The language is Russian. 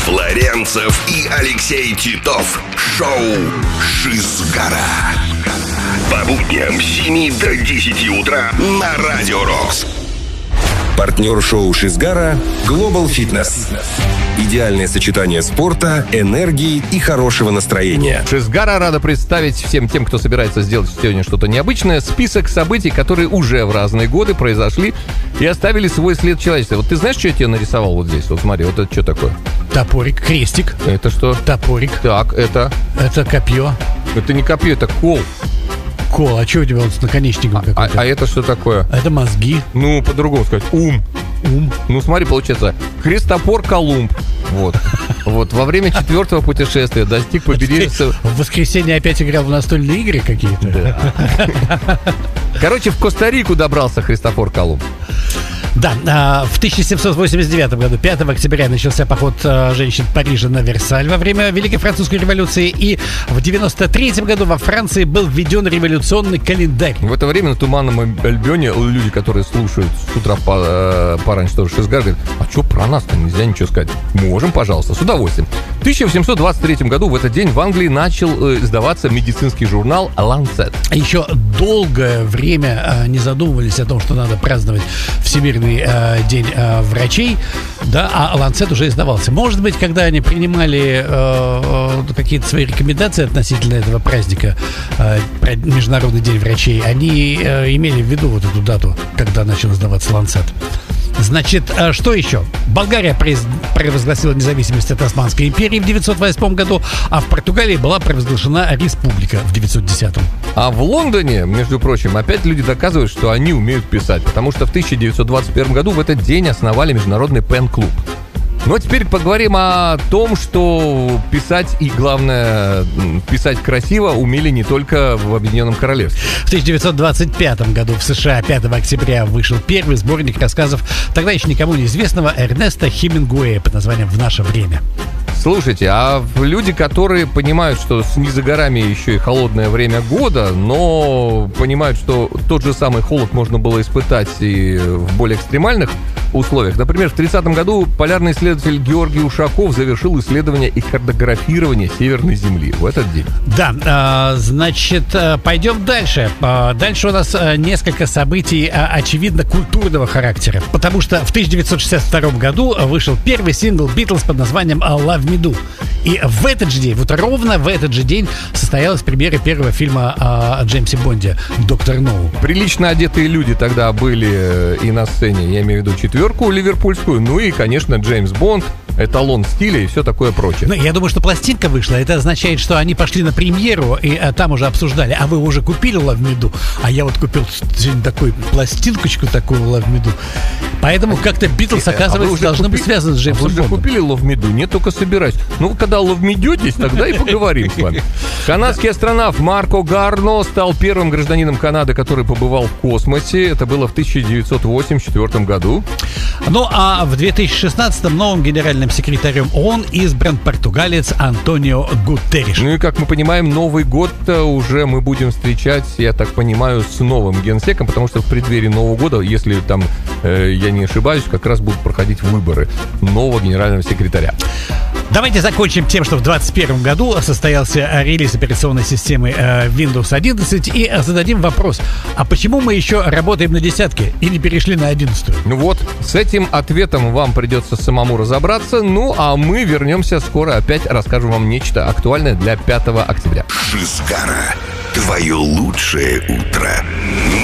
Флоренцев и Алексей Титов. Шоу «Шизгара». По будням с 7 до 10 утра на Радио Рокс. Партнер шоу «Шизгара» — Global Fitness. Идеальное сочетание спорта, энергии и хорошего настроения. Шизгара рада представить всем тем, кто собирается сделать сегодня что-то необычное, список событий, которые уже в разные годы произошли и оставили свой след в человечестве. Вот ты знаешь, что я тебе нарисовал вот здесь? Вот смотри, вот это что такое? Топорик, крестик. Это что? Топорик. Так, это? Это копье. Это не копье, это кол. Кол, а что у тебя вот с наконечником какой-то? А это что такое? Это мозги. Ну, по-другому сказать, ум. Ну, смотри, получается, Христофор Колумб. Вот, во время 4-го путешествия достиг побережья... В воскресенье опять играл в настольные игры какие-то? Да. Короче, в Коста-Рику добрался Христофор Колумб. Да, в 1789 году, 5 октября, начался поход женщин Парижа на Версаль во время Великой Французской революции. И в 93 году во Франции был введен революционный календарь. В это время на Туманном Альбионе люди, которые слушают с утра пораньше тоже Шизгар, говорят: а что про нас-то нельзя ничего сказать? Можем, пожалуйста, с удовольствием. В 1823 году в этот день в Англии начал издаваться медицинский журнал Lancet. Еще долгое время не задумывались о том, что надо праздновать Всемирный день врачей, да, а Lancet уже издавался. Может быть, когда они принимали какие-то свои рекомендации относительно этого праздника, Международный день врачей, они имели в виду вот эту дату, когда начал издаваться Lancet. Значит, что еще? Болгария провозгласила независимость от Османской империи в 908 году, а в Португалии была провозглашена республика в 910. А в Лондоне, между прочим, опять люди доказывают, что они умеют писать, потому что в 1921 году в этот день основали Международный пен-клуб. Ну а теперь поговорим о том, что писать и, главное, писать красиво умели не только в Объединенном Королевстве. В 1925 году в США 5 октября вышел первый сборник рассказов тогда еще никому неизвестного Эрнеста Хемингуэя под названием «В наше время». Слушайте, а люди, которые понимают, что не за горами еще и холодное время года, но понимают, что тот же самый холод можно было испытать и в более экстремальных условиях. Например, в 30-м году полярный исследователь Георгий Ушаков завершил исследование и картографирование Северной Земли в этот день. Да, значит, пойдем дальше. Дальше у нас несколько событий, очевидно, культурного характера. Потому что в 1962 году вышел первый сингл Beatles под названием «Love Me Do». И в этот же день, вот ровно в этот же день состоялась премьера первого фильма о Джеймсе Бонде «Доктор Ноу». Прилично одетые люди тогда были и на сцене, я имею в виду четверку ливерпульскую, ну и, конечно, Джеймс Бонд, эталон стиля и все такое прочее. Ну, я думаю, что пластинка вышла. Это означает, что они пошли на премьеру и там уже обсуждали. А вы уже купили Love Me Do? А я вот купил такую пластинкочку, такую Love Me Do. Поэтому как-то Битлз, оказывается, должны быть связаны с Джеймсом Бондом. Вы уже купили Love Me Do? Нет, только собираюсь. Ну, когда Love Me Do-тесь, тогда и поговорим с вами. Канадский астронавт Марко Гарно стал первым гражданином Канады, который побывал в космосе. Это было в 1984 году. Ну, а в 2016-м новым генеральным секретарем ООН избран португалец Антонио Гутерриш. Ну и, как мы понимаем, Новый год уже мы будем встречать, я так понимаю, с новым генсеком, потому что в преддверии Нового года, если там, я не ошибаюсь, как раз будут проходить выборы нового генерального секретаря. Давайте закончим тем, что в 2021 году состоялся релиз операционной системы Windows 11 и зададим вопрос: а почему мы еще работаем на десятке и не перешли на 11? Ну вот, с этим ответом вам придется самому разобраться, ну а мы вернемся скоро, опять расскажем вам нечто актуальное для 5 октября. Шизгара. Твое лучшее утро.